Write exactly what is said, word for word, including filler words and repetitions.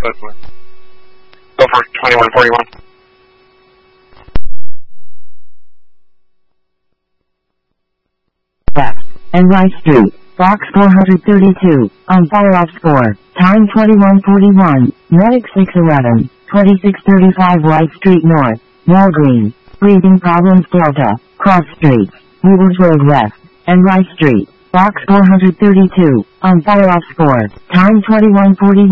Specimen. Go for twenty-one forty-one. Left and right street, box four hundred thirty-two, on fire-off score, time twenty-one forty-one, medic six eleven, twenty-six thirty-five White Street North, Walgreens, breathing problems Delta, cross streets, Weavers Road West, and Right Street, box four hundred thirty-two, on fire-off score, time twenty-one forty-one.